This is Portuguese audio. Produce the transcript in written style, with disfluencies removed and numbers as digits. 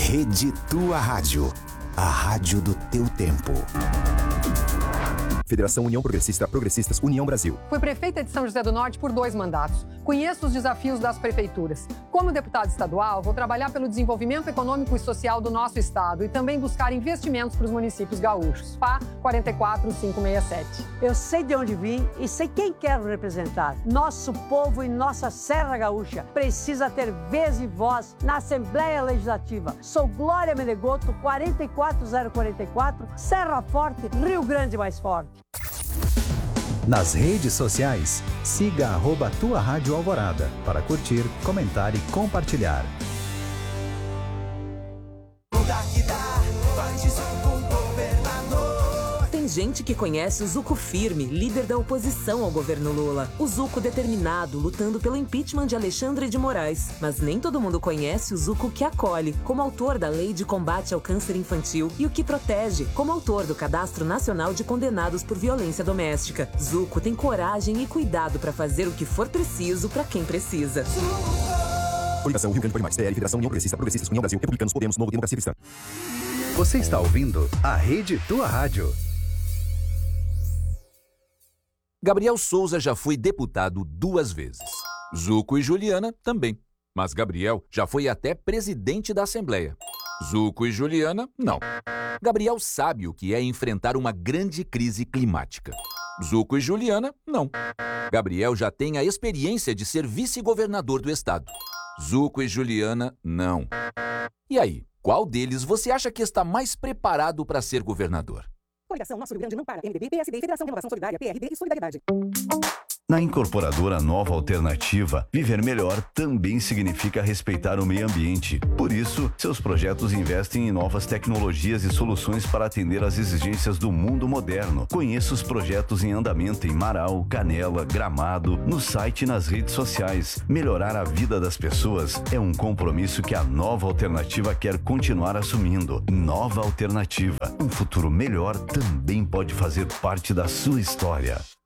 Rede Tua Rádio, a rádio do teu tempo. Federação União Progressista, Progressistas, União Brasil. Fui prefeita de São José do Norte por 2 mandatos. Conheço os desafios das prefeituras. Como deputada estadual, vou trabalhar pelo desenvolvimento econômico e social do nosso estado e também buscar investimentos para os municípios gaúchos. PA 44567. Eu sei de onde vim e sei quem quero representar. Nosso povo e nossa Serra Gaúcha precisa ter vez e voz na Assembleia Legislativa. Sou Glória Menegoto, 44044, Serra Forte, Rio Grande mais forte. Nas redes sociais, siga @Tua Rádio Alvorada para curtir, comentar e compartilhar. Tem gente que conhece o Zucco Firme, líder da oposição ao governo Lula. O Zucco determinado, lutando pelo impeachment de Alexandre de Moraes. Mas nem todo mundo conhece o Zucco que acolhe, como autor da Lei de Combate ao Câncer Infantil, e o que protege, como autor do Cadastro Nacional de Condenados por Violência Doméstica. Zucco tem coragem e cuidado para fazer o que for preciso para quem precisa. Coligação Rio Grande Pode Mais, PL, Federação União Progressista, Progressistas, União Brasil, Republicanos, Podemos, Novo, Democracia Cristã. Você está ouvindo a Rede Tua Rádio. Gabriel Souza já foi deputado 2 vezes. Zucco e Juliana também. Mas Gabriel já foi até presidente da Assembleia. Zucco e Juliana, não. Gabriel sabe o que é enfrentar uma grande crise climática. Zucco e Juliana, não. Gabriel já tem a experiência de ser vice-governador do estado. Zucco e Juliana, não. E aí, qual deles você acha que está mais preparado para ser governador? Coligação Nosso Rio Grande não para. MDB, PSD, Federação Renovação Solidária, PRD e Solidariedade. Na incorporadora Nova Alternativa, viver melhor também significa respeitar o meio ambiente. Por isso, seus projetos investem em novas tecnologias e soluções para atender às exigências do mundo moderno. Conheça os projetos em andamento em Marau, Canela, Gramado, no site e nas redes sociais. Melhorar a vida das pessoas é um compromisso que a Nova Alternativa quer continuar assumindo. Nova Alternativa, um futuro melhor também pode fazer parte da sua história.